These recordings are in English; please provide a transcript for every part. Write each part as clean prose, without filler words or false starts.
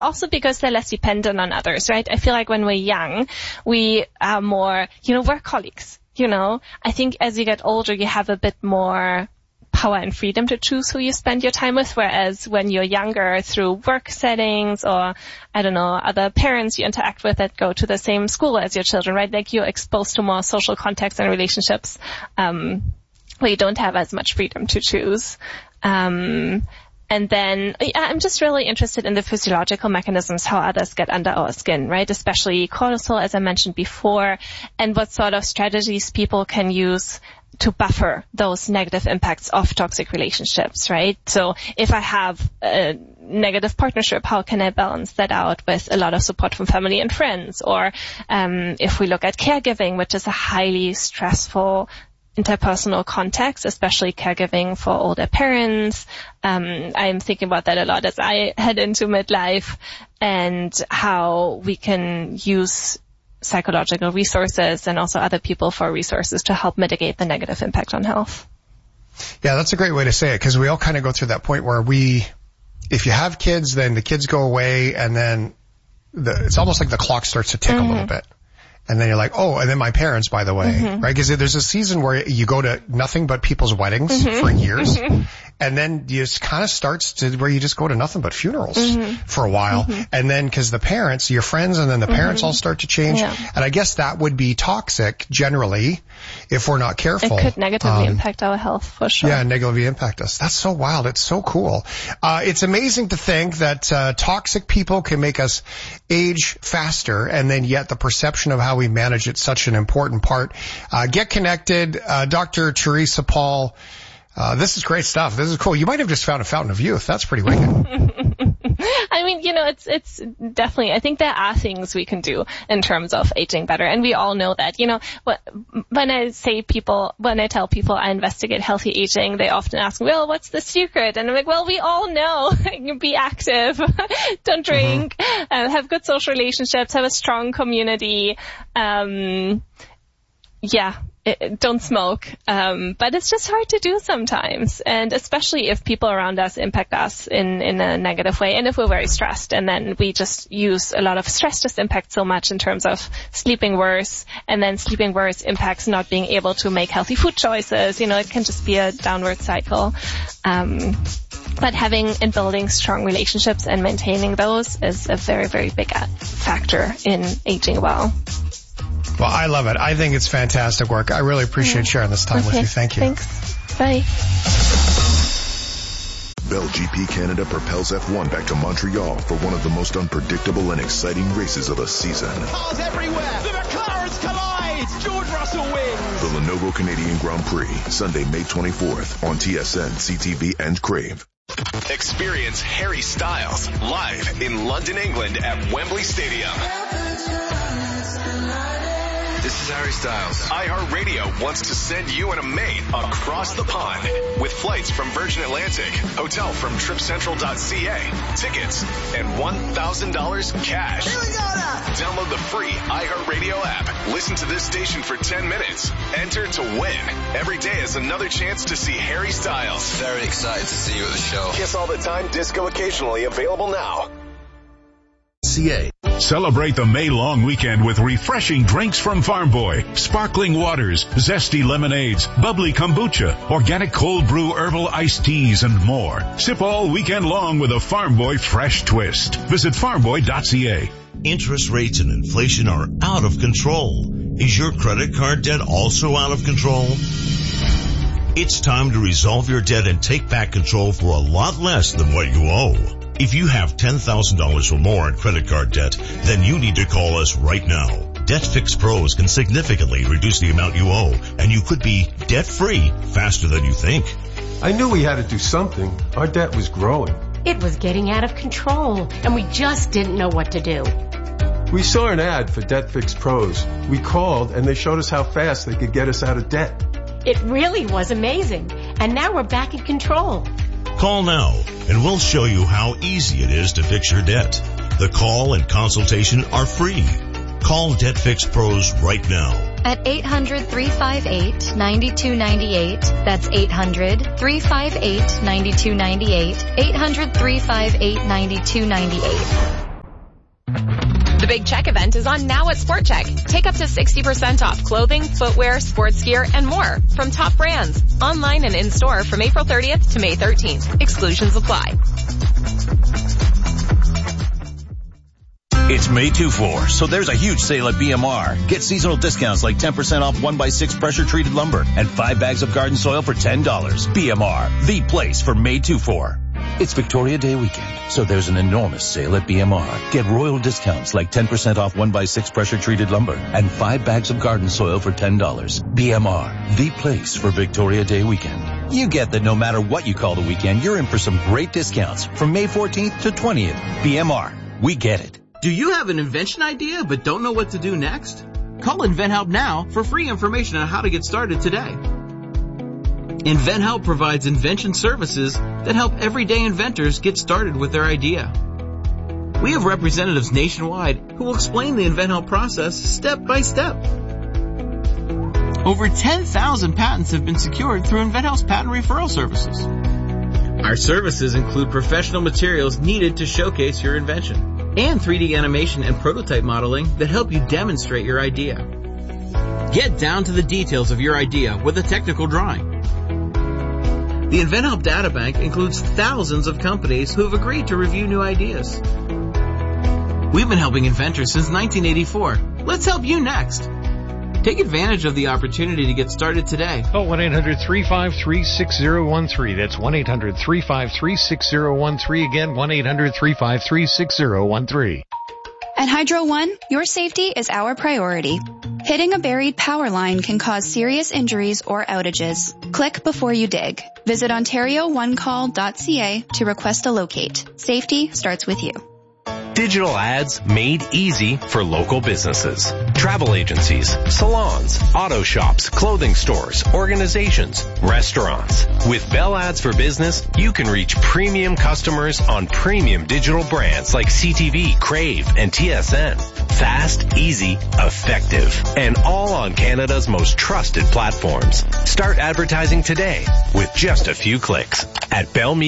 also because they're less dependent on others, right? I feel like when we're young, we are more, workaholics, I think as you get older, you have a bit more power and freedom to choose who you spend your time with, whereas when you're younger, through work settings or, other parents you interact with that go to the same school as your children, right? Like you're exposed to more social contexts and relationships, where you don't have as much freedom to choose. And then I'm just really interested in the physiological mechanisms, how others get under our skin, right? Especially cortisol, as I mentioned before, and what sort of strategies people can use to buffer those negative impacts of toxic relationships, right? So if I have a negative partnership, how can I balance that out with a lot of support from family and friends? Or if we look at caregiving, which is a highly stressful interpersonal context, especially caregiving for older parents. I'm thinking about that a lot as I head into midlife, and how we can use psychological resources and also other people for resources to help mitigate the negative impact on health. Yeah, that's a great way to say it, because we all kind of go through that point where if you have kids, then the kids go away, and then it's almost like the clock starts to tick a little bit. And then you're like, oh, and then my parents, by the way, right? Because there's a season where you go to nothing but people's weddings for years. And then you just kind of starts to where you just go to nothing but funerals for a while. And then because the parents, your friends, and then the parents all start to change. Yeah. And I guess that would be toxic generally if we're not careful. It could negatively impact our health for sure. Yeah, negatively impact us. That's so wild. It's so cool. It's amazing to think that toxic people can make us age faster, and then yet the perception of how we manage it's such an important part. Get connected. Dr. Teresa Paul. This is great stuff. This is cool. You might have just found a fountain of youth. That's pretty wicked. I mean, it's definitely, I think there are things we can do in terms of aging better. And we all know that, when I tell people I investigate healthy aging, they often ask me, well, what's the secret? And I'm like, well, we all know. Be active, don't drink, have good social relationships, have a strong community. Don't smoke. But it's just hard to do sometimes. And especially if people around us impact us in a negative way. And if we're very stressed, and then we just use a lot of stress just impacts so much in terms of sleeping worse. And then sleeping worse impacts not being able to make healthy food choices. It can just be a downward cycle. But having and building strong relationships and maintaining those is a very, very big factor in aging well. Well, I love it. I think it's fantastic work. I really appreciate sharing this time with you. Thank you. Thanks. Bye. Bell GP Canada propels F1 back to Montreal for one of the most unpredictable and exciting races of the season. Cars everywhere. The McLarens collide. George Russell wins. The Lenovo Canadian Grand Prix, Sunday, May 24th on TSN, CTV, and Crave. Experience Harry Styles live in London, England at Wembley Stadium. This is Harry Styles. iHeartRadio wants to send you and a mate across the pond with flights from Virgin Atlantic, hotel from TripCentral.ca, tickets, and $1,000 cash. Here we go now. Download the free iHeartRadio app. Listen to this station for 10 minutes. Enter to win. Every day is another chance to see Harry Styles. Very excited to see you at the show. Kiss all the time, disco occasionally, available now. Celebrate the May long weekend with refreshing drinks from Farm Boy. Sparkling waters, zesty lemonades, bubbly kombucha, organic cold brew herbal iced teas, and more. Sip all weekend long with a Farm Boy fresh twist. Visit farmboy.ca. Interest rates and inflation are out of control. Is your credit card debt also out of control? It's time to resolve your debt and take back control for a lot less than what you owe. If you have $10,000 or more in credit card debt, then you need to call us right now. Debt Fix Pros can significantly reduce the amount you owe, and you could be debt-free faster than you think. I knew we had to do something. Our debt was growing. It was getting out of control, and we just didn't know what to do. We saw an ad for Debt Fix Pros. We called, and they showed us how fast they could get us out of debt. It really was amazing, and now we're back in control. Call now, and we'll show you how easy it is to fix your debt. The call and consultation are free. Call Debt Fix Pros right now. At 800-358-9298. That's 800-358-9298. 800-358-9298. Big Check event is on now at Sport Check. Take up to 60% off clothing, footwear, sports gear, and more from top brands. Online and in-store from April 30th to May 13th. Exclusions apply. It's May 2-4, so there's a huge sale at BMR. Get seasonal discounts like 10% off 1x6 pressure-treated lumber and 5 bags of garden soil for $10. BMR, the place for May 2-4. It's Victoria Day weekend, so there's an enormous sale at BMR. Get royal discounts like 10% off 1x6 pressure-treated lumber and 5 bags of garden soil for $10. BMR, the place for Victoria Day weekend. You get that no matter what you call the weekend, you're in for some great discounts from May 14th to 20th. BMR, we get it. Do you have an invention idea but don't know what to do next? Call InventHelp now for free information on how to get started today. InventHelp provides invention services that help everyday inventors get started with their idea. We have representatives nationwide who will explain the InventHelp process step by step. Over 10,000 patents have been secured through InventHelp's patent referral services. Our services include professional materials needed to showcase your invention, and 3D animation and prototype modeling that help you demonstrate your idea. Get down to the details of your idea with a technical drawing. The InventHelp Databank includes thousands of companies who have agreed to review new ideas. We've been helping inventors since 1984. Let's help you next. Take advantage of the opportunity to get started today. Call 1-800-353-6013. That's 1-800-353-6013. Again, 1-800-353-6013. At Hydro One, your safety is our priority. Hitting a buried power line can cause serious injuries or outages. Click before you dig. Visit OntarioOneCall.ca to request a locate. Safety starts with you. Digital ads made easy for local businesses. Travel agencies, salons, auto shops, clothing stores, organizations, restaurants. With Bell Ads for Business, you can reach premium customers on premium digital brands like CTV, Crave, and TSN. Fast, easy, effective, and all on Canada's most trusted platforms. Start advertising today with just a few clicks at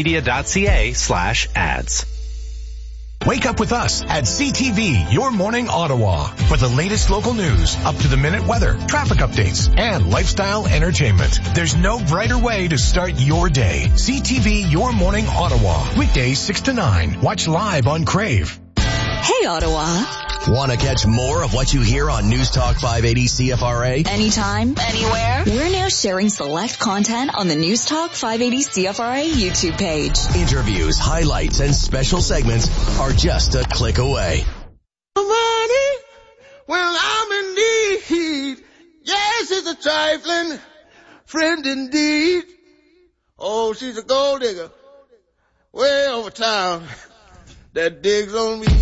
bellmedia.ca/ads. Wake up with us at CTV, Your Morning Ottawa, for the latest local news, up-to-the-minute weather, traffic updates, and lifestyle entertainment. There's no brighter way to start your day. CTV, Your Morning Ottawa, weekdays 6 to 9. Watch live on Crave. Hey, Ottawa. Want to catch more of what you hear on News Talk 580 CFRA? Anytime, anywhere. We're now sharing select content on the News Talk 580 CFRA YouTube page. Interviews, highlights, and special segments are just a click away. Money, well, I'm in need. Yes, it's a trifling friend indeed. Oh, she's a gold digger way over town that digs on me.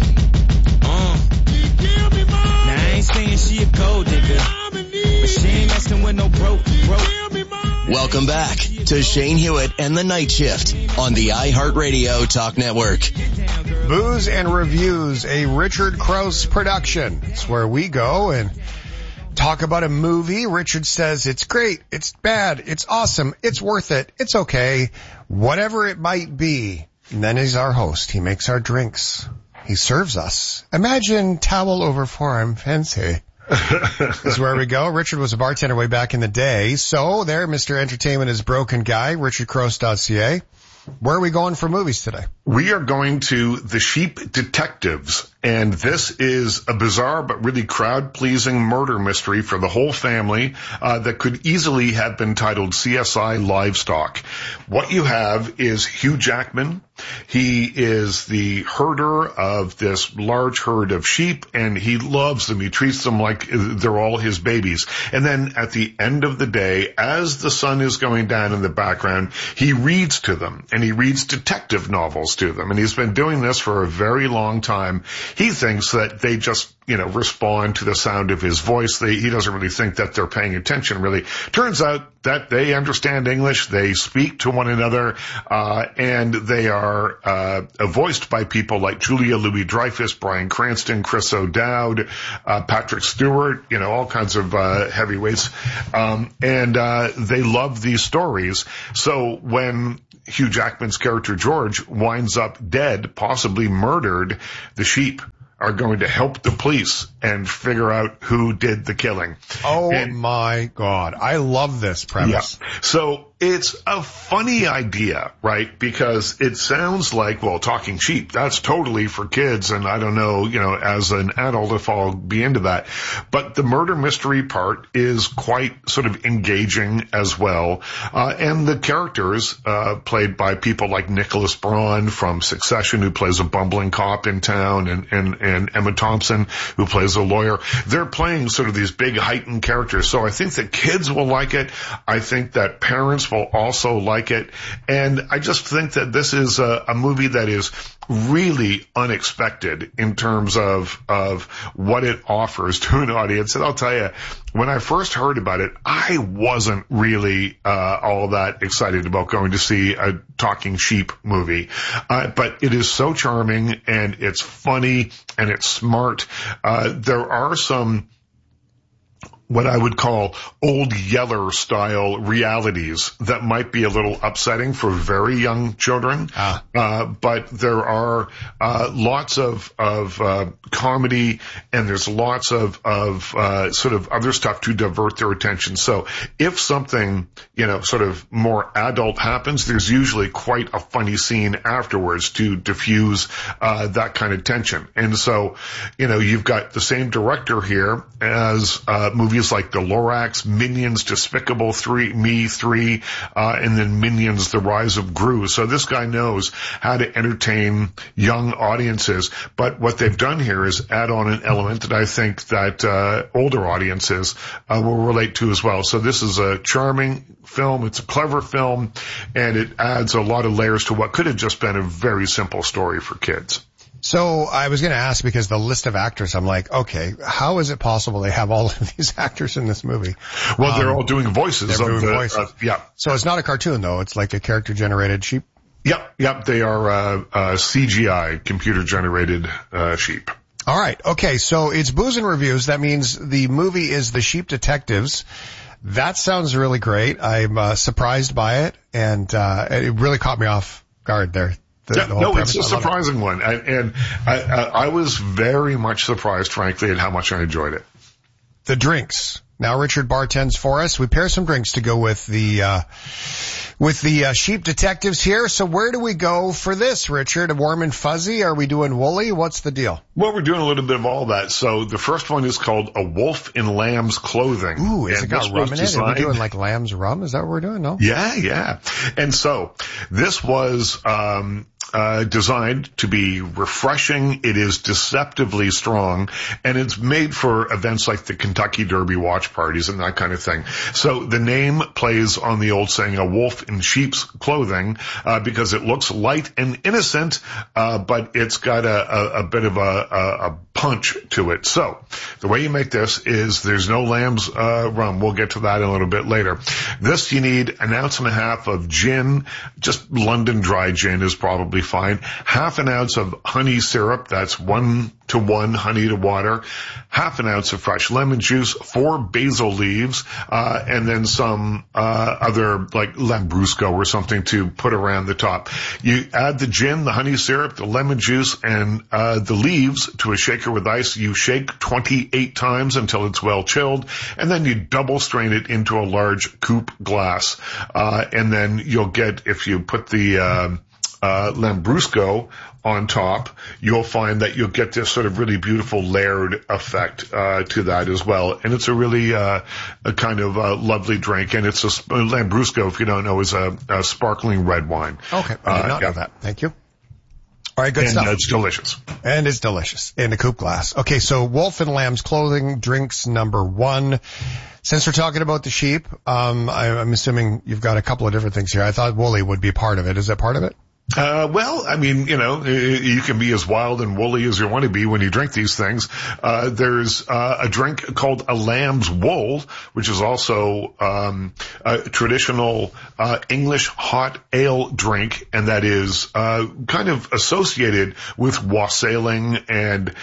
Saying she a gold digger, but she ain't messing with no broke. Welcome back to Shane Hewitt and the Night Shift on the iHeartRadio Talk Network. Booze and Reviews, a Richard Crouse production. It's where we go and talk about a movie. Richard says it's great, it's bad, it's awesome, it's worth it, it's okay, whatever it might be. And then he's our host. He makes our drinks. He serves us. Imagine towel over forearm fancy. This is where we go. Richard was a bartender way back in the day. So there, Mr. Entertainment is Broken Guy, richardcrouse.ca. Where are we going for movies today? We are going to The Sheep Detectives, and this is a bizarre but really crowd-pleasing murder mystery for the whole family that could easily have been titled CSI Livestock. What you have is Hugh Jackman. He is the herder of this large herd of sheep, and he loves them. He treats them like they're all his babies. And then at the end of the day, as the sun is going down in the background, he reads to them, and he reads detective novels to them. And he's been doing this for a very long time. He thinks that they just, respond to the sound of his voice. He doesn't really think that they're paying attention, really. Turns out that they understand English, they speak to one another, and they are voiced by people like Julia Louis-Dreyfus, Bryan Cranston, Chris O'Dowd, Patrick Stewart, all kinds of heavyweights. And they love these stories. So when Hugh Jackman's character George winds up dead, possibly murdered, the sheep are going to help the police and figure out who did the killing. Oh, my God. I love this premise. Yeah. So it's a funny idea, right? Because it sounds like, well, talking sheep, that's totally for kids. And I don't know, as an adult, if I'll be into that. But the murder mystery part is quite sort of engaging as well. And the characters, played by people like Nicholas Braun from Succession, who plays a bumbling cop in town, and Emma Thompson, who plays a lawyer, they're playing sort of these big heightened characters. So I think that kids will like it. I think that parents will also like it. And I just think that this is a movie that is really unexpected in terms of what it offers to an audience. And I'll tell you, when I first heard about it, I wasn't really all that excited about going to see a talking sheep movie. But it is so charming, and it's funny, and it's smart. There are some what I would call Old Yeller style realities that might be a little upsetting for very young children. But there are lots of comedy, and there's lots of sort of other stuff to divert their attention. So if something, sort of more adult happens, there's usually quite a funny scene afterwards to diffuse that kind of tension. And so, you've got the same director here as movies like The Lorax, Minions, Despicable Me 3, and then Minions, The Rise of Gru. So this guy knows how to entertain young audiences. But what they've done here is add on an element that I think that older audiences will relate to as well. So this is a charming film. It's a clever film, and it adds a lot of layers to what could have just been a very simple story for kids. So I was going to ask, because the list of actors, I'm like, okay, how is it possible they have all of these actors in this movie? Well, they're all doing voices. They're doing voices. Yeah. So it's not a cartoon, though. It's like a character-generated sheep? Yep. They are CGI, computer-generated sheep. All right. Okay, so it's Booze and Reviews. That means the movie is The Sheep Detectives. That sounds really great. I'm surprised by it, and it really caught me off guard there. It's a surprising one. And I was very much surprised, frankly, at how much I enjoyed it. The drinks. Now Richard bartends for us. We pair some drinks to go with the Sheep Detectives here. So where do we go for this, Richard? Warm and fuzzy? Are we doing woolly? What's the deal? Well, we're doing a little bit of all that. So the first one is called A Wolf in Lamb's Clothing. Ooh, is it got rum in it? Are we doing like lamb's rum? Is that what we're doing? No? Yeah. And so this was designed to be refreshing. It is deceptively strong, and it's made for events like the Kentucky Derby watch parties and that kind of thing. So the name plays on the old saying, a wolf in sheep's clothing, because it looks light and innocent, but it's got a bit of a punch to it. So the way you make this is there's no lamb's rum. We'll get to that a little bit later. This, you need 1.5 ounces of gin. Just London dry gin is probably fine. 1/2 ounce of honey syrup. That's 1:1 honey to water. 1/2 ounce of fresh lemon juice, 4 basil leaves, and then some other like Lambrusco or something to put around the top. You add the gin, the honey syrup, the lemon juice, and the leaves to a shaker with ice. You shake 28 times until it's well chilled, and then you double strain it into a large coupe glass. And then you'll get, if you put the Lambrusco on top, you'll find that you'll get this sort of really beautiful layered effect to that as well. And it's a really a kind of lovely drink. And it's Lambrusco, if you don't know, is a sparkling red wine. Okay, I did not know that. Thank you. All right, good stuff. And it's delicious. And it's delicious in a coupe glass. Okay, so Wolf in Lamb's Clothing, drinks number 1. Since we're talking about the sheep, I'm assuming you've got a couple of different things here. I thought woolly would be part of it. Is that part of it? Well, I mean, you can be as wild and woolly as you want to be when you drink these things. There's a drink called a lamb's wool, which is also a traditional English hot ale drink, and that is kind of associated with wassailing and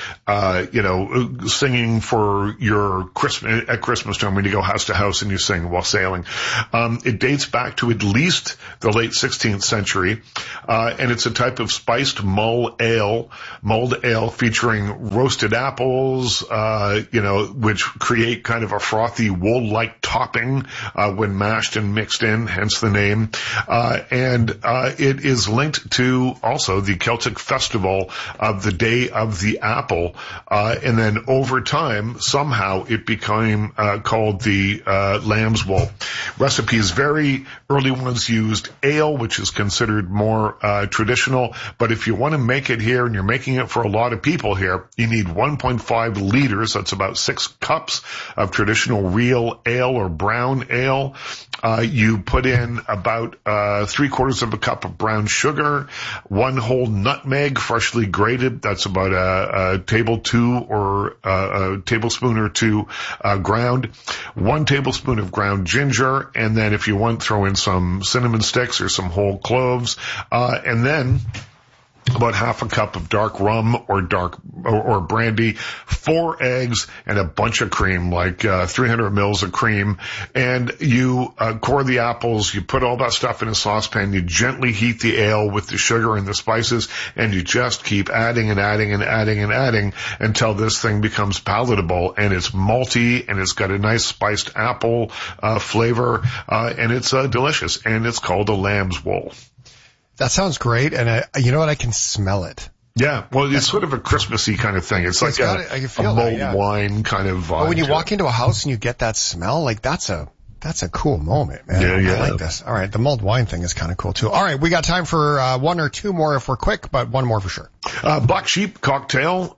singing for your at Christmas time when you go house to house and you sing wassailing. It dates back to at least the late 16th century. and it's a type of spiced mulled ale featuring roasted apples, which create kind of a frothy wool-like topping when mashed and mixed in, hence the name. And it is linked to also the Celtic festival of the Day of the Apple. And then over time, somehow it became called the lamb's wool. Recipes vary. Early ones used ale, which is considered more traditional. But if you want to make it here and you're making it for a lot of people here, you need 1.5 liters. That's about 6 cups of traditional real ale or brown ale. You put in about 3/4 of a cup of brown sugar, 1 whole nutmeg, freshly grated. That's about a tablespoon or two ground, 1 tablespoon of ground ginger, and then if you want, throw in some cinnamon sticks or some whole cloves, and then about half a cup of dark rum or brandy, 4 eggs, and a bunch of cream, like 300 mils of cream. And you core the apples, you put all that stuff in a saucepan, you gently heat the ale with the sugar and the spices, and you just keep adding and adding and adding and adding until this thing becomes palatable, and it's malty, and it's got a nice spiced apple flavor, and it's delicious, and it's called a lamb's wool. That sounds great, and you know what? I can smell it. Yeah, well, it's sort of a Christmassy kind of thing. It's like a mulled wine kind of vibe. But when you walk into a house and you get that smell, like that's a cool moment, man. Yeah. I like this. All right, the mulled wine thing is kind of cool too. All right, we got time for 1 or 2 more if we're quick, but 1 more for sure. Black Sheep cocktail.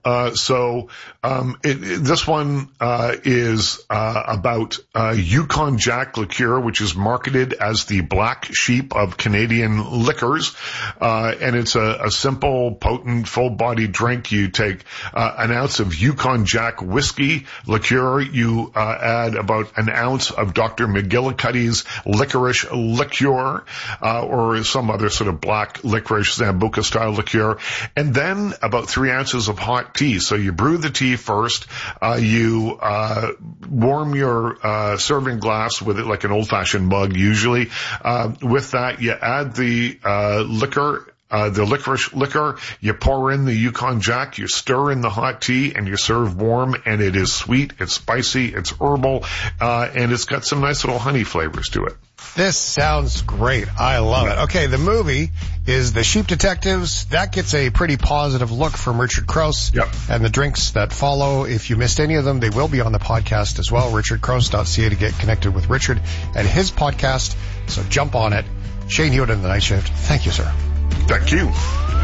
This one is about Yukon Jack liqueur, which is marketed as the Black Sheep of Canadian liquors, and it's a simple, potent, full-bodied drink. You take an ounce of Yukon Jack whiskey liqueur. You add about an ounce of Dr. McGillicuddy's licorice liqueur, or some other sort of black licorice Sambuca style liqueur, and then about 3 ounces of hot tea. So you brew the tea first, you warm your serving glass with it like an old-fashioned mug usually. With that, you add the liquor, the licorice liquor, you pour in the Yukon Jack, you stir in the hot tea, and you serve warm, and it is sweet, it's spicy, it's herbal, and it's got some nice little honey flavors to it. This sounds great. I love it. Okay, the movie is The Sheep Detectives. That gets a pretty positive look from Richard Crouse. Yep. And the drinks that follow, if you missed any of them, they will be on the podcast as well, richardcrouse.ca, to get connected with Richard and his podcast. So jump on it. Shane Hewitt in the Night Shift. Thank you, sir. Thank you.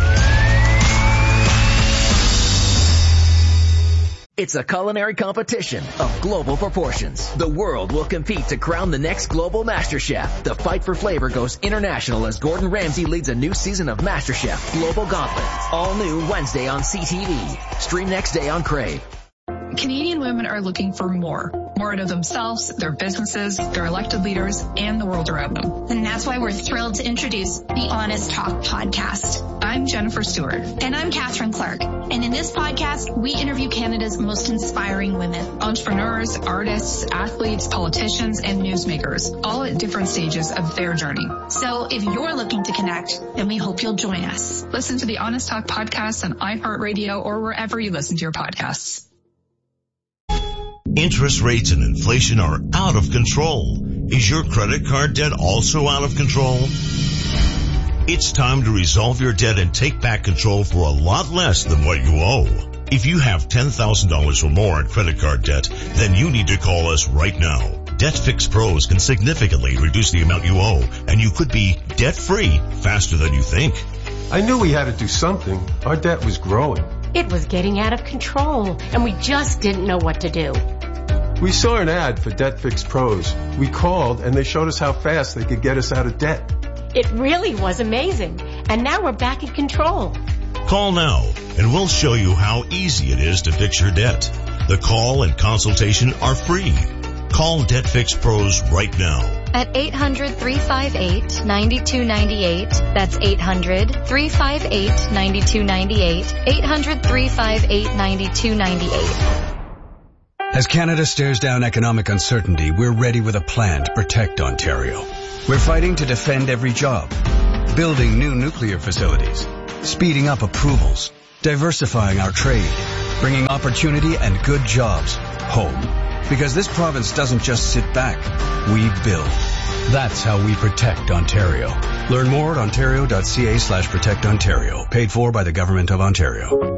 It's a culinary competition of global proportions. The world will compete to crown the next global MasterChef. The fight for flavor goes international as Gordon Ramsay leads a new season of MasterChef Global Gauntlet. All new Wednesday on CTV. Stream next day on Crave. Canadian women are looking for more out of themselves, their businesses, their elected leaders, and the world around them. And that's why we're thrilled to introduce the Honest Talk podcast. I'm Jennifer Stewart. And I'm Catherine Clark. And in this podcast, we interview Canada's most inspiring women. Entrepreneurs, artists, athletes, politicians, and newsmakers, all at different stages of their journey. So if you're looking to connect, then we hope you'll join us. Listen to the Honest Talk podcast on iHeartRadio or wherever you listen to your podcasts. Interest rates and inflation are out of control. Is your credit card debt also out of control? It's time to resolve your debt and take back control for a lot less than what you owe. If you have $10,000 or more in credit card debt, then you need to call us right now. DebtFix Pros can significantly reduce the amount you owe, and you could be debt-free faster than you think. I knew we had to do something. Our debt was growing. It was getting out of control, and we just didn't know what to do. We saw an ad for DebtFix Pros. We called, and they showed us how fast they could get us out of debt. It really was amazing, and now we're back in control. Call now, and we'll show you how easy it is to fix your debt. The call and consultation are free. Call DebtFix Pros right now. At 800-358-9298. That's 800-358-9298. 800-358-9298. As Canada stares down economic uncertainty, we're ready with a plan to protect Ontario. We're fighting to defend every job, building new nuclear facilities, speeding up approvals, diversifying our trade, bringing opportunity and good jobs home. Because this province doesn't just sit back, we build. That's how we protect Ontario. Learn more at ontario.ca/protectontario. Paid for by the Government of Ontario.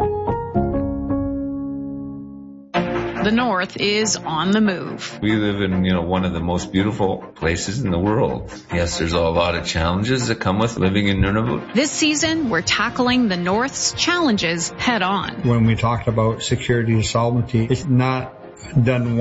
The North is on the move. We live in, one of the most beautiful places in the world. Yes, there's a lot of challenges that come with living in Nunavut. This season, we're tackling the North's challenges head on. When we talked about security and sovereignty, it's not done